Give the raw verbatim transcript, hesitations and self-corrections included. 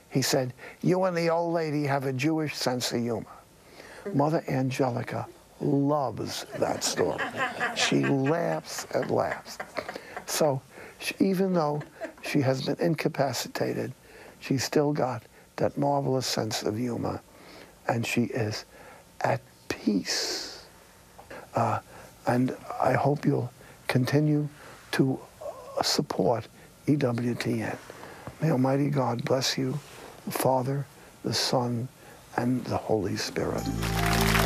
He said, you and the old lady have a Jewish sense of humor. Mother Angelica loves that story. She laughs and laughs. So she, even though she has been incapacitated, she's still got that marvelous sense of humor, and she is at peace. Uh, and I hope you'll continue to uh, support E W T N. May Almighty God bless you, the Father, the Son, and the Holy Spirit.